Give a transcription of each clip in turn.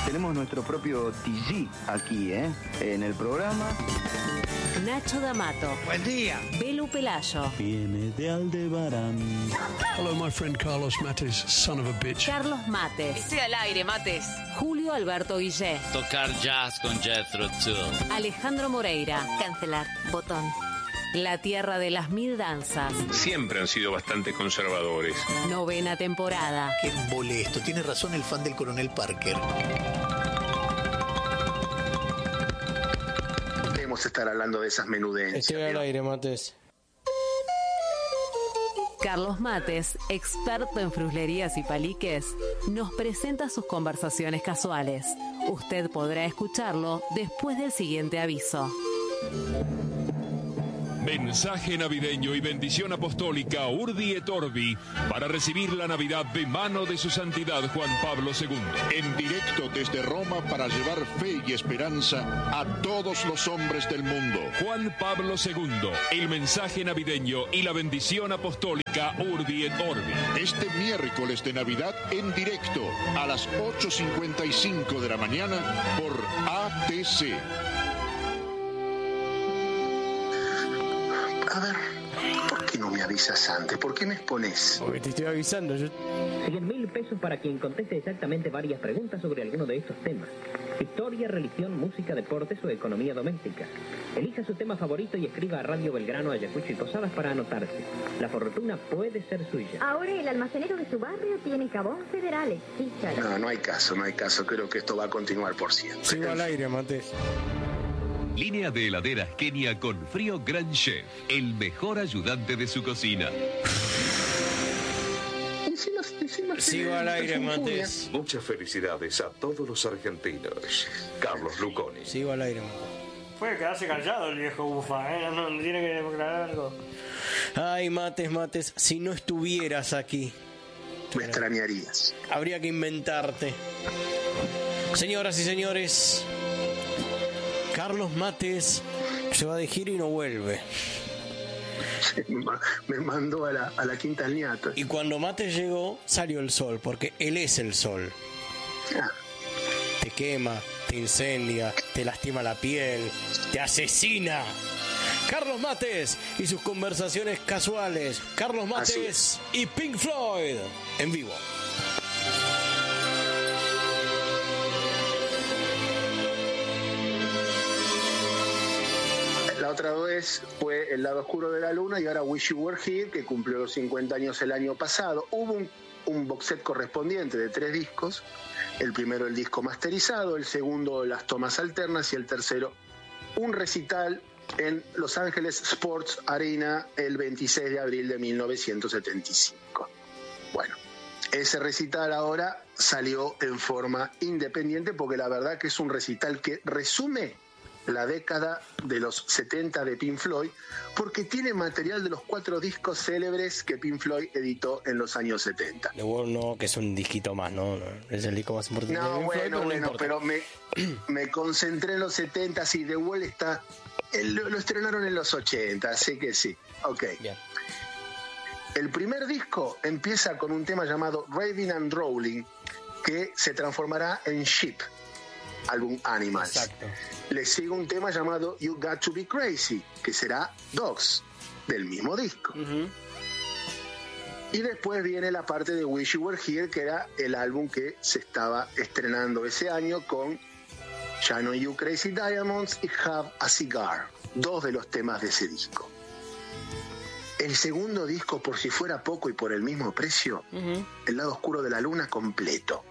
tenemos nuestro propio TG aquí, en el programa. Nacho D'Amato. Buen día. Belu Pelayo. Viene de Aldebarán. Hello, my friend Carlos Mates, son of a bitch. Carlos Mates. Estoy al aire, Mates. Julio Alberto Guillé. Tocar jazz con Jethro Tull. Alejandro Moreira. Cancelar. Botón. La tierra de las mil danzas. Siempre han sido bastante conservadores. 9ª temporada. Qué molesto. Tiene razón el fan del Coronel Parker. Debemos estar hablando de esas menudencias. Estoy al aire, Mates. Carlos Mates, experto en fruslerías y paliques, nos presenta sus conversaciones casuales. Usted podrá escucharlo después del siguiente aviso. Mensaje navideño y bendición apostólica Urbi et Orbi para recibir la Navidad de mano de su santidad Juan Pablo II. En directo desde Roma para llevar fe y esperanza a todos los hombres del mundo. Juan Pablo II, el mensaje navideño y la bendición apostólica Urbi et Orbi. Este miércoles de Navidad en directo a las 8:55 de la mañana por ATC. A ver, ¿por qué no me avisas antes? ¿Por qué me expones? Porque te estoy avisando. 100.000 pesos para quien conteste exactamente varias preguntas sobre alguno de estos temas. Historia, religión, música, deportes o economía doméstica. Elija su tema favorito y escriba a Radio Belgrano, Ayacucho y Posadas para anotarse. La fortuna puede ser suya. Ahora el almacenero de su barrio tiene Cabón Federal. No hay caso. Creo que esto va a continuar por siempre. Sigo al aire, Mates. Línea de heladeras Kenia con frío Grand Chef, el mejor ayudante de su cocina. Sigo al aire, Mates. Muchas felicidades a todos los argentinos. Carlos Luconi. Sigo al aire, Mates. Puede quedarse callado el viejo bufa, no tiene que declarar algo. Ay, Mates, si no estuvieras aquí. Me extrañarías. Habría que inventarte. Señoras y señores, Carlos Mates se va de gira y no vuelve. Me mandó a la Quinta del Niato. Y cuando Mates llegó, salió el sol, porque él es el sol. Te quema, te incendia, te lastima la piel, te asesina. Carlos Mates y sus conversaciones casuales. Carlos Mates y Pink Floyd en vivo. La otra vez fue El lado oscuro de la luna y ahora Wish You Were Here, que cumplió los 50 años el año pasado. Hubo un box set correspondiente de 3 discos. El primero el disco masterizado, el segundo las tomas alternas y el tercero un recital en Los Ángeles Sports Arena el 26 de abril de 1975. Bueno, ese recital ahora salió en forma independiente porque la verdad que es un recital que resume la década de los 70 de Pink Floyd, porque tiene material de los 4 discos célebres que Pink Floyd editó en los años 70. The Wall no, que es un disquito más, ¿no? Es el disco más importante de Pink Floyd, pero me concentré en los 70 y The Wall está... Lo estrenaron en los 80, así que sí. Ok. Bien. El primer disco empieza con un tema llamado Raving and Rolling, que se transformará en Sheep, álbum Animals. Exacto. Le sigue un tema llamado You Got to Be Crazy, que será Dogs, del mismo disco. Y después viene la parte de Wish You Were Here, que era el álbum que se estaba estrenando ese año con Shine on You Crazy Diamonds y Have a Cigar, 2 de los temas de ese disco. El segundo disco, por si fuera poco y por el mismo precio, El lado oscuro de la luna completo.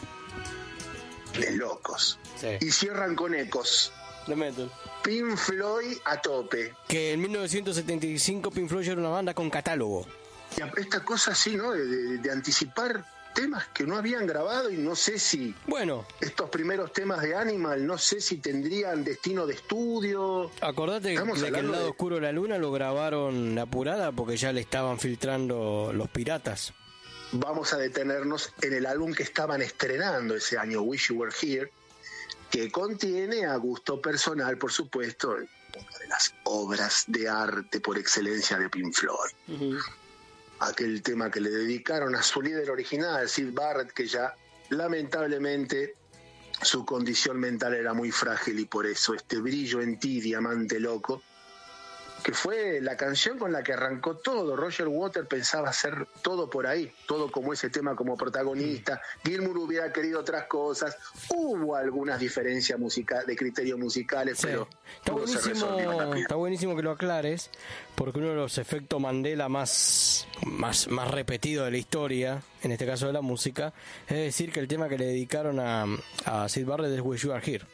De locos. Sí. Y cierran con Ecos. The Metal. Pink Floyd a tope. Que en 1975 Pink Floyd era una banda con catálogo. Y esta cosa así, ¿no? De anticipar temas que no habían grabado y no sé si... Bueno. Estos primeros temas de Animal, no sé si tendrían destino de estudio. Acordate de que El lado oscuro de la luna lo grabaron apurada porque ya le estaban filtrando los piratas. Vamos a detenernos en el álbum que estaban estrenando ese año, Wish You Were Here, que contiene, a gusto personal, por supuesto, una de las obras de arte por excelencia de Pink Floyd. Aquel tema que le dedicaron a su líder original, Syd Barrett, que ya lamentablemente su condición mental era muy frágil y por eso este brillo en ti, diamante loco, que fue la canción con la que arrancó todo. Roger Waters pensaba hacer todo por ahí, todo como ese tema como protagonista. Gilmour hubiera querido otras cosas. Hubo algunas diferencias de criterios musicales, sí, pero está buenísimo que lo aclares, porque uno de los efectos Mandela más repetidos de la historia, en este caso de la música, es decir que el tema que le dedicaron a Syd Barrett es Wish You Were Here.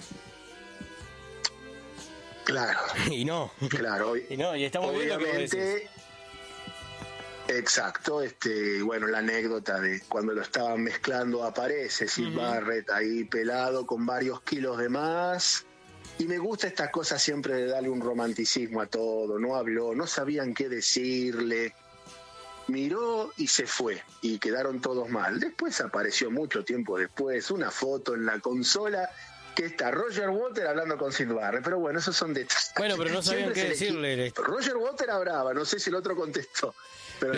Claro. Y no. Claro. Y está muy bien lo que vos decís. Exacto, bueno, la anécdota de cuando lo estaban mezclando aparece Syd Barrett ahí pelado con varios kilos de más. Y me gusta esta cosa siempre de darle un romanticismo a todo. No habló, no sabían qué decirle. Miró y se fue. Y quedaron todos mal. Después apareció mucho tiempo después una foto en la consola que está Roger Waters hablando con Syd Barrett, pero bueno, esos son detalles. Bueno, pero no sabían qué decirle. Roger Waters hablaba, no sé si el otro contestó.